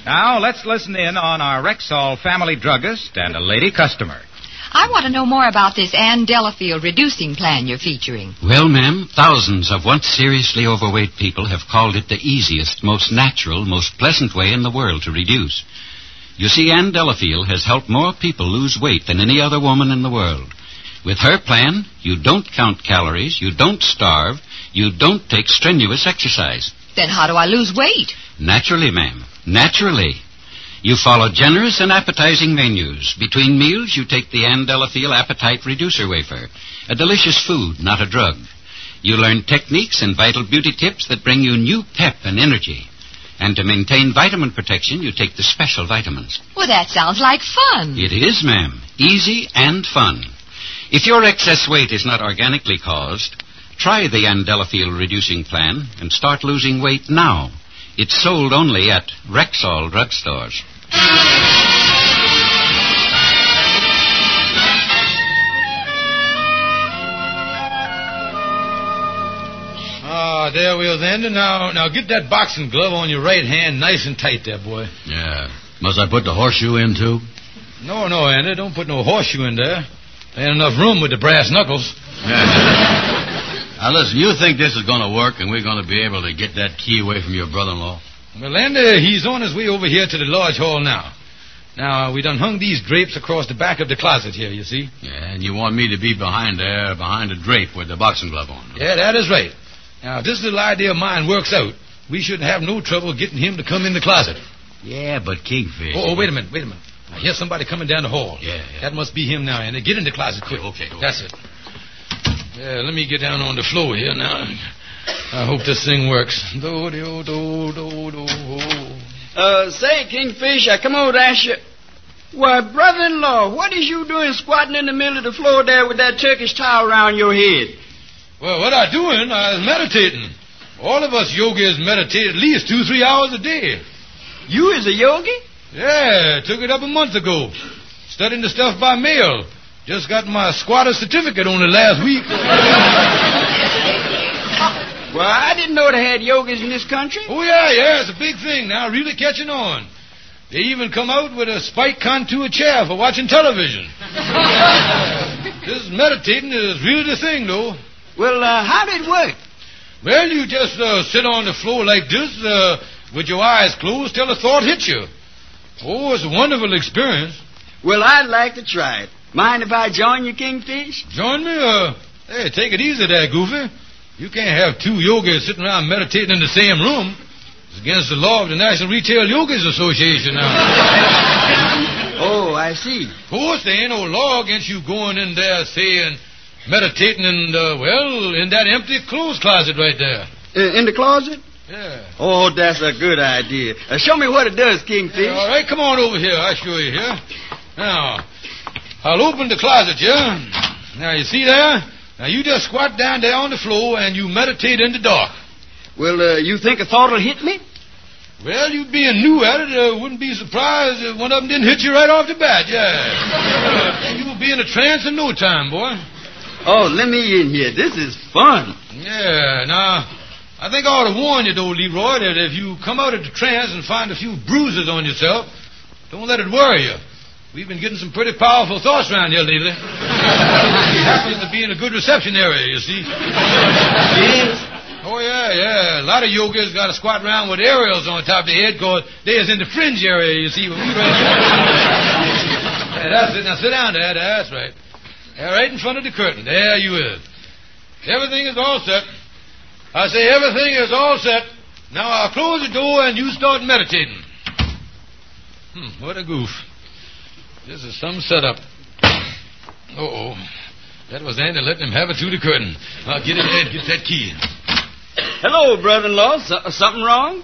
Now, let's listen in on our Rexall family druggist and a lady customer. I want to know more about this Ann Delafield reducing plan you're featuring. Well, ma'am, thousands of once seriously overweight people have called it the easiest, most natural, most pleasant way in the world to reduce. You see, Ann Delafield has helped more people lose weight than any other woman in the world. With her plan, you don't count calories, you don't starve, you don't take strenuous exercise. Then how do I lose weight? Naturally, ma'am. Naturally. You follow generous and appetizing menus. Between meals, you take the Ann Delafield Appetite Reducer Wafer, a delicious food, not a drug. You learn techniques and vital beauty tips that bring you new pep and energy. And to maintain vitamin protection, you take the special vitamins. Well, that sounds like fun. It is, ma'am. Easy and fun. If your excess weight is not organically caused, try the Ann Delafield Reducing Plan and start losing weight now. It's sold only at Rexall drugstores. There we are, then. Now get that boxing glove on your right hand nice and tight there, boy. Yeah. Must I put the horseshoe in, too? No, Andy. Don't put no horseshoe in there. There ain't enough room with the brass knuckles. Now, listen, you think this is going to work and we're going to be able to get that key away from your brother-in-law? Well, Andy, he's on his way over here to the lodge hall now. Now, we done hung these drapes across the back of the closet here, you see. Yeah, and you want me to be behind the drape with the boxing glove on. Yeah, that is right. Now, if this little idea of mine works out, we shouldn't have no trouble getting him to come in the closet. Yeah, but Kingfish... Oh, wait a minute. I hear somebody coming down the hall. Yeah. That must be him now, Andy. Get in the closet quick. Okay. That's it. Yeah, let me get down on the floor here now. I hope this thing works. Say, Kingfish, I come over to ask you... Why, brother-in-law, what is you doing squatting in the middle of the floor there with that Turkish towel around your head? Well, what I doing? I was meditating. All of us yogis meditate at least 2-3 hours a day. You is a yogi? Yeah, took it up a month ago. Studying the stuff by mail. Just got my squatter certificate only last week. Well, I didn't know they had yogis in this country. Oh, yeah, it's a big thing now, really catching on. They even come out with a spike contour chair for watching television. This meditating is really the thing, though. Well, how did it work? Well, you just sit on the floor like this with your eyes closed till a thought hits you. Oh, it's a wonderful experience. Well, I'd like to try it. Mind if I join you, Kingfish? Join me? Hey, take it easy there, Goofy. You can't have two yogis sitting around meditating in the same room. It's against the law of the National Retail Yogis Association now. Oh, I see. Of course, there ain't no law against you going in there, saying, meditating in that empty clothes closet right there. In the closet? Yeah. Oh, that's a good idea. Show me what it does, Kingfish. All right, come on over here. I'll show you here. Now, I'll open the closet here. Now, you see there? Now, you just squat down there on the floor and you meditate in the dark. Well, you think a thought will hit me? Well, you being new at it, wouldn't be surprised if one of them didn't hit you right off the bat, yeah. You will be in a trance in no time, boy. Oh, let me in here. This is fun. Yeah, now, I think I ought to warn you, though, Leroy, that if you come out of the trance and find a few bruises on yourself, don't let it worry you. We've been getting some pretty powerful thoughts around here lately. It happens to be in a good reception area, you see. Yes? Oh, yeah. A lot of yogis got to squat around with aerials on top of their head because they're in the fringe area, you see. Yeah, that's it. Now, sit down there. That's right. Yeah, right in front of the curtain. There you is. Everything is all set. I say everything is all set. Now, I'll close the door and you start meditating. What a goof. This is some setup. Uh-oh. That was Andy letting him have it through the curtain. I'll get in there and get that key. Hello, brother-in-law. Something wrong?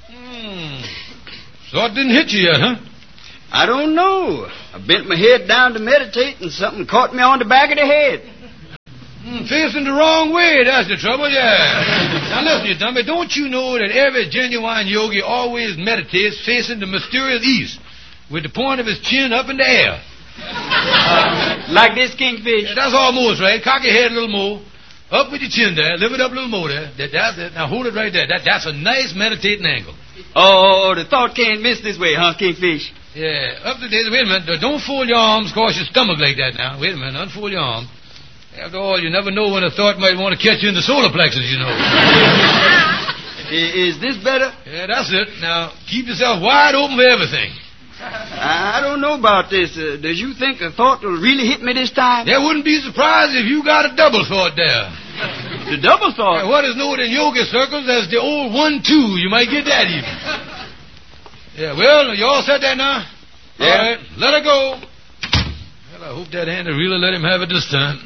Thought didn't hit you yet, huh? I don't know. I bent my head down to meditate and something caught me on the back of the head. Facing the wrong way, that's the trouble, yeah. Now listen, you dummy, don't you know that every genuine yogi always meditates facing the mysterious east with the point of his chin up in the air? Like this, Kingfish? Yeah, that's almost right. Cock your head a little more. Up with your chin there. Lift it up a little more there. That's it. Now hold it right there. That's a nice meditating angle. Oh, the thought can't miss this way, huh, Kingfish? Yeah, up to date. Wait a minute. Don't fold your arms across your stomach like that now. Wait a minute. Unfold your arm. After all, you never know when a thought might want to catch you in the solar plexus, you know. Is this better? Yeah, that's it. Now, keep yourself wide open for everything. I don't know about this. Does you think a thought will really hit me this time? Yeah, wouldn't be surprised if you got a double thought there. The double thought? Yeah, what is known in yoga circles as the old 1-2. You might get that even. Yeah, well, you all set there now? Yeah. All right, let her go. Well, I hope that hand will really let him have it this time.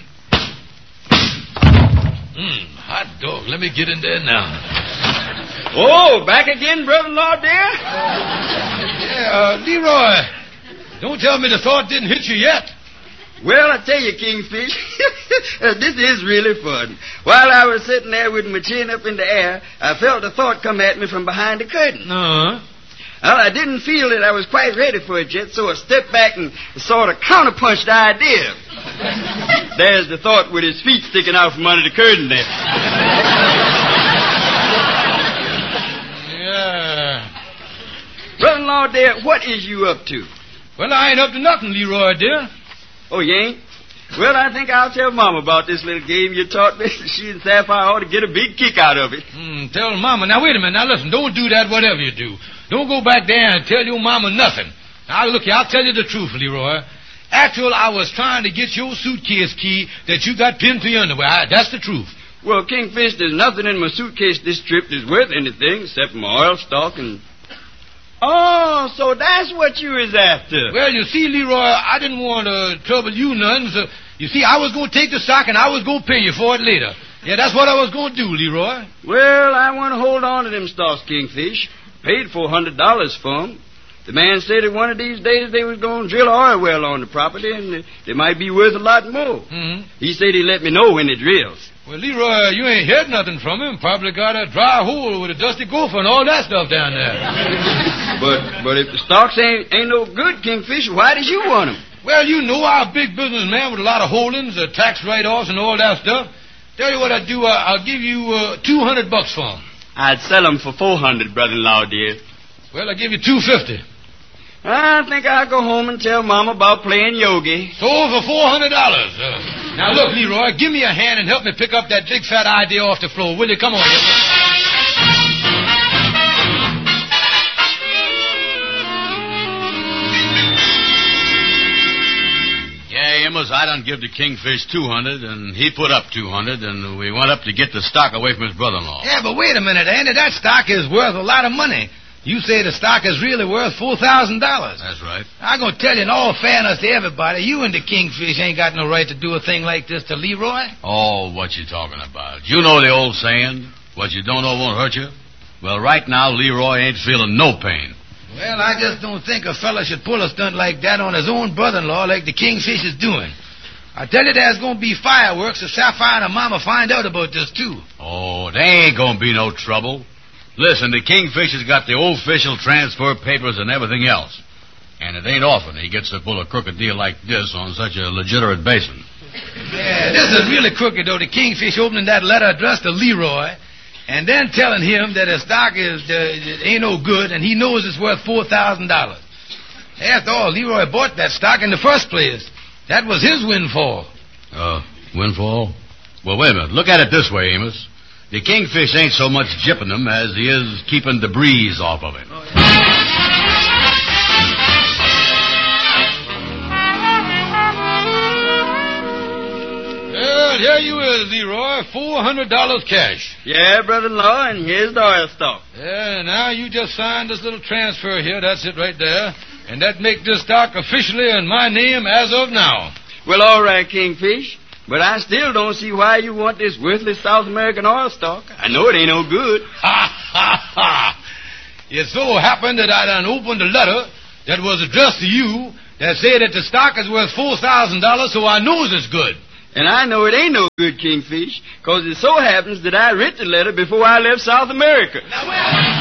Hot dog. Let me get in there now. Oh, back again, brother-in-law, dear? Yeah, Leroy, don't tell me the thought didn't hit you yet. Well, I tell you, Kingfish, this is really fun. While I was sitting there with my chin up in the air, I felt a thought come at me from behind the curtain. Uh-huh. Well, I didn't feel that I was quite ready for it yet, so I stepped back and sort of counterpunched the idea. There's the thought with his feet sticking out from under the curtain there. Yeah. Brother-in-law, dear, what is you up to? Well, I ain't up to nothing, Leroy, dear. Oh, you ain't? Well, I think I'll tell Mama about this little game you taught me. She and Sapphire ought to get a big kick out of it. Tell Mama. Now, wait a minute. Now, listen, don't do that whatever you do. Don't go back there and tell your Mama nothing. Now, look here, I'll tell you the truth, Leroy. Actually, I was trying to get your suitcase key that you got pinned to your underwear. That's the truth. Well, Kingfish, there's nothing in my suitcase this trip that's worth anything except my oil stock and... Oh, so that's what you was after. Well, you see, Leroy, I didn't want to trouble you none, so... You see, I was going to take the stock and I was going to pay you for it later. Yeah, that's what I was going to do, Leroy. Well, I want to hold on to them stocks, Kingfish. Paid $400 for them. The man said that one of these days they was going to drill an oil well on the property and they might be worth a lot more. Mm-hmm. He said he'd let me know when it drills. Well, Leroy, you ain't heard nothing from him. Probably got a dry hole with a dusty gopher and all that stuff down there. But if the stocks ain't no good, Kingfish, why did you want them? Well, you know, I'm a big businessman with a lot of holdings, tax write-offs and all that stuff. Tell you what I'd do, I'll give you $200 for them. I'd sell them for $400, brother-in-law, dear. Well, I'll give you $250. I think I'll go home and tell Mama about playing yogi. So for $400. Now, look, Leroy, give me a hand and help me pick up that big fat idea off the floor, will you? Come on. Yeah, Amos, I done give the Kingfish $200, and he put up $200, and we went up to get the stock away from his brother-in-law. Yeah, but wait a minute, Andy. That stock is worth a lot of money. You say the stock is really worth $4,000. That's right. I'm going to tell you in all fairness to everybody, you and the Kingfish ain't got no right to do a thing like this to Leroy. Oh, what you talking about? You know the old saying, what you don't know won't hurt you? Well, right now, Leroy ain't feeling no pain. Well, I just don't think a fella should pull a stunt like that on his own brother-in-law like the Kingfish is doing. I tell you, there's going to be fireworks if Sapphire and her mama find out about this, too. Oh, there ain't going to be no trouble. Listen, the Kingfish has got the official transfer papers and everything else. And it ain't often he gets to pull a crooked deal like this on such a legitimate basis. Yeah, this is really crooked, though. The Kingfish opening that letter addressed to Leroy and then telling him that his stock ain't no good and he knows it's worth $4,000. After all, Leroy bought that stock in the first place. That was his windfall. Windfall? Well, wait a minute. Look at it this way, Amos. The Kingfish ain't so much jipping them as he is keeping the breeze off of him. Oh, yeah. Well, here you is, Leroy. $400 cash. Yeah, brother-in-law, and here's the oil stock. Yeah, now you just signed this little transfer here. That's it right there. And that make this stock officially in my name as of now. Well, all right, Kingfish. But I still don't see why you want this worthless South American oil stock. I know it ain't no good. Ha, ha, ha. It so happened that I done opened a letter that was addressed to you that said that the stock is worth $4,000, so I knows it's good. And I know it ain't no good, Kingfish, because it so happens that I writ the letter before I left South America. Now,